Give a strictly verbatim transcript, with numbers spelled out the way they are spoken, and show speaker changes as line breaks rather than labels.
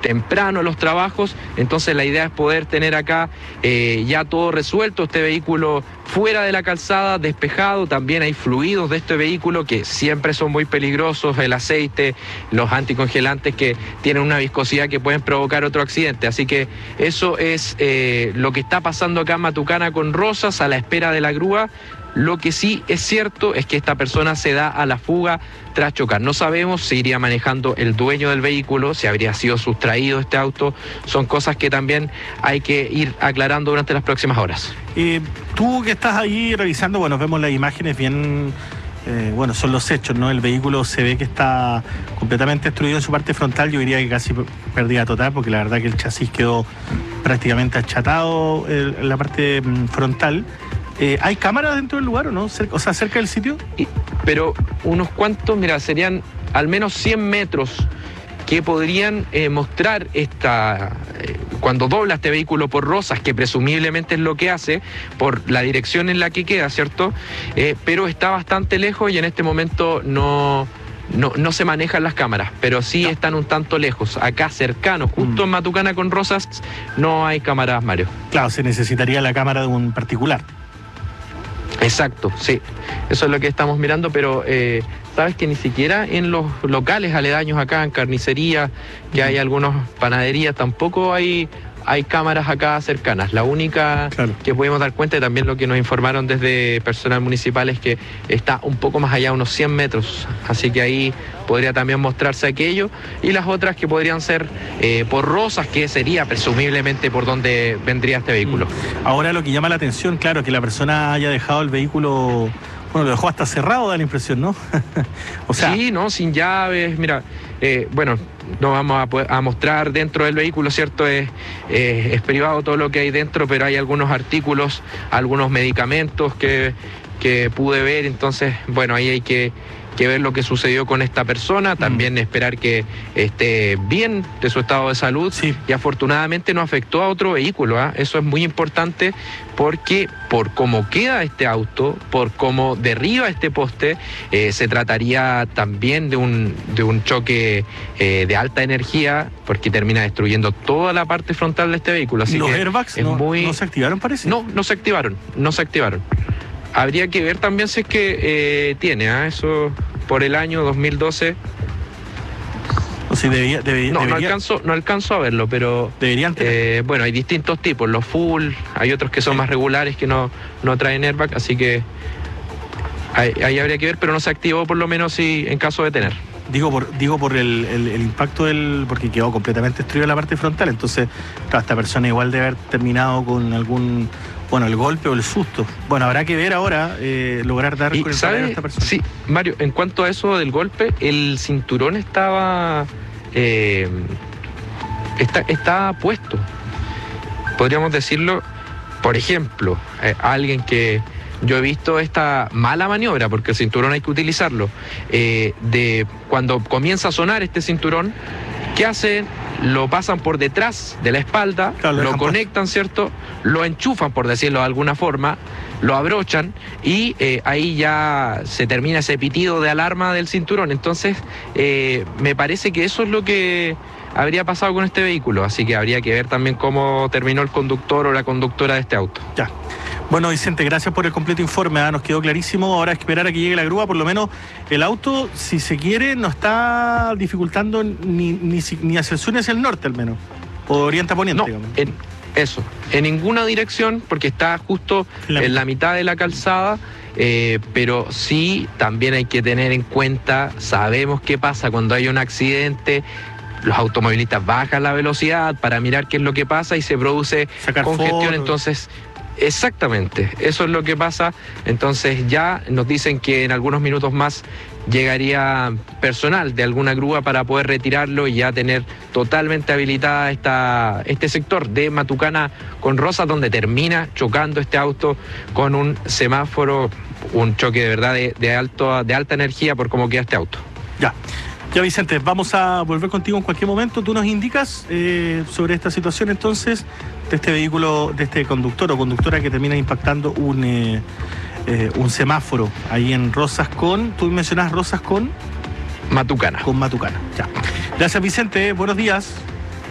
temprano los trabajos, entonces la idea es poder tener acá eh, ya todo resuelto, este vehículo fuera de la calzada, despejado. También hay fluidos de este vehículo que siempre son muy peligrosos, el aceite, los anticongelantes que tienen una viscosidad que pueden provocar otro accidente, así que eso es eh, lo que está pasando acá en Matucana con Rosas, a la espera de la grúa. Lo que sí es cierto es que esta persona se da a la fuga tras chocar. No sabemos si iría manejando el dueño del vehículo, si habría sido sustraído este auto. Son cosas que también hay que ir aclarando durante las próximas horas.
Eh, tú que estás ahí revisando, bueno, vemos las imágenes bien... Eh, bueno, son los hechos, ¿no? El vehículo se ve que está completamente destruido en su parte frontal. Yo diría que casi pérdida total, porque la verdad que el chasis quedó prácticamente achatado eh, en la parte mm, frontal. Eh, ¿Hay cámaras dentro del lugar o no? O sea, cerca del sitio.
Y, pero unos cuantos, mira, serían al menos cien metros que podrían eh, mostrar esta... Eh, cuando dobla este vehículo por Rosas, que presumiblemente es lo que hace, por la dirección en la que queda, ¿cierto? Eh, pero está bastante lejos y en este momento no... No, no se manejan las cámaras, pero sí están un tanto lejos. Acá cercanos, justo mm. en Matucana con Rosas, no hay cámaras, Mario.
Claro, se necesitaría la cámara de un particular.
Exacto, sí. Eso es lo que estamos mirando, pero eh, sabes que ni siquiera en los locales aledaños acá, en carnicería, que mm. hay algunas panaderías, tampoco hay... hay cámaras acá cercanas. La única claro. que podemos dar cuenta, y también lo que nos informaron desde personal municipal, es que está un poco más allá, unos cien metros. Así que ahí podría también mostrarse aquello. Y las otras que podrían ser eh, por Rosas, que sería presumiblemente por donde vendría este vehículo.
Ahora lo que llama la atención, claro, que la persona haya dejado el vehículo... Bueno, lo dejó hasta cerrado, da la impresión, ¿no?
O sea, sí, ¿no? Sin llaves, mira, eh, bueno, no vamos a, poder, a mostrar dentro del vehículo, ¿cierto? Es, eh, es privado todo lo que hay dentro, pero hay algunos artículos, algunos medicamentos que, que pude ver, entonces, bueno, ahí hay que... que ver lo que sucedió con esta persona, también mm. esperar que esté bien de su estado de salud, sí. y afortunadamente no afectó a otro vehículo, ¿eh? Eso es muy importante porque por cómo queda este auto, por cómo derriba este poste, eh, se trataría también de un, de un choque eh, de alta energía, porque termina destruyendo toda la parte frontal de este vehículo. Así
¿Los
que
airbags
es
no,
muy...
no se activaron, parece?
No, no se activaron, no se activaron. Habría que ver también si es que eh, tiene, ¿eh? Eso por el año dos mil doce.
O sea, debía, debía,
no,
debería...
no, alcanzo, no alcanzo a verlo, pero
deberían tener.
Eh, bueno, hay distintos tipos, los full, hay otros que son sí. más regulares que no, no traen airbag, así que ahí, ahí habría que ver, pero no se activó por lo menos si en caso de tener.
Digo por, digo por el, el, el impacto del... porque quedó completamente destruida la parte frontal, entonces claro, esta persona igual debe haber terminado con algún... Bueno, el golpe o el susto. Bueno, habrá que ver ahora, eh, lograr dar con el paradero a esta persona.
Sí, Mario, en cuanto a eso del golpe, el cinturón estaba... Eh, está, está puesto. Podríamos decirlo, por ejemplo, eh, alguien que... Yo he visto esta mala maniobra, porque el cinturón hay que utilizarlo, eh, de cuando comienza a sonar este cinturón, ¿qué hacen? Lo pasan por detrás de la espalda, claro, lo conectan, ¿cierto? Lo enchufan, por decirlo de alguna forma, lo abrochan y eh, ahí ya se termina ese pitido de alarma del cinturón. Entonces, eh, me parece que eso es lo que habría pasado con este vehículo, así que habría que ver también cómo terminó el conductor o la conductora de este auto.
Ya. Bueno, Vicente, gracias por el completo informe, ¿eh? Nos quedó clarísimo. Ahora hay que esperar a que llegue la grúa. Por lo menos el auto, si se quiere, no está dificultando ni, ni, ni hacia el sur ni hacia el norte, al menos. O oriente a poniente,
no,
digamos.
En, eso, en ninguna dirección, porque está justo la en la mitad de la calzada. Eh, pero sí, también hay que tener en cuenta, sabemos qué pasa cuando hay un accidente. Los automovilistas bajan la velocidad para mirar qué es lo que pasa y se produce Sacar congestión, fotos. Entonces... Exactamente, eso es lo que pasa. Entonces ya nos dicen que en algunos minutos más llegaría personal de alguna grúa para poder retirarlo y ya tener totalmente habilitada esta, este sector de Matucana con Rosas, donde termina chocando este auto con un semáforo, un choque de verdad de, de, alto, de alta energía por cómo queda este auto.
Ya. Ya, Vicente, vamos a volver contigo en cualquier momento. Tú nos indicas eh, sobre esta situación, entonces, de este vehículo, de este conductor o conductora que termina impactando un, eh, eh, un semáforo ahí en Rosas con... Tú mencionas Rosas con...
Matucana.
Con Matucana, ya. Gracias, Vicente. Buenos días.